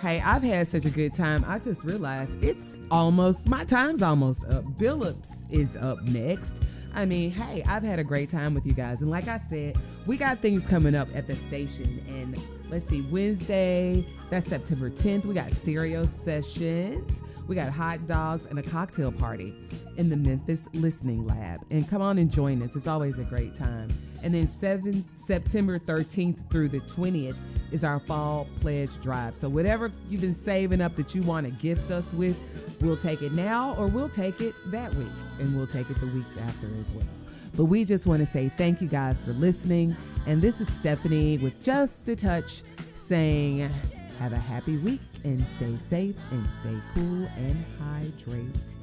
Hey, I've had such a good time. I just realized my time's almost up. Billups is up next. I mean, hey, I've had a great time with you guys. And like I said, we got things coming up at the station. And let's see, Wednesday, that's September 10th, we got stereo sessions. We got hot dogs and a cocktail party in the Memphis Listening Lab. And come on and join us. It's always a great time. And then September 13th through the 20th is our fall pledge drive. So whatever you've been saving up that you want to gift us with, we'll take it now or we'll take it that week. And we'll take it the weeks after as well. But we just want to say thank you guys for listening. And this is Stephanie with Just a Touch saying, have a happy week and stay safe and stay cool and hydrate.